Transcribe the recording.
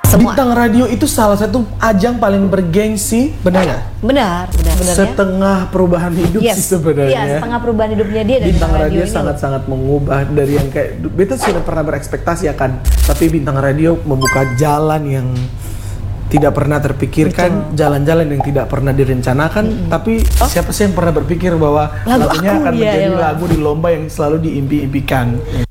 Semua. Bintang radio itu salah satu ajang paling bergengsi, benar nggak? Benar. Setengah perubahan hidup sih sebenarnya. Iya, setengah perubahan hidupnya dia dari Bintang radio ini. sangat-sangat mengubah dari yang kayak beta sudah pernah berekspektasi akan, tapi Bintang Radio membuka jalan yang tidak pernah terpikirkan, jalan-jalan yang tidak pernah direncanakan, tapi siapa sih yang pernah berpikir bahwa lagunya akan menjadi lagu di lomba yang selalu diimpi-impikan.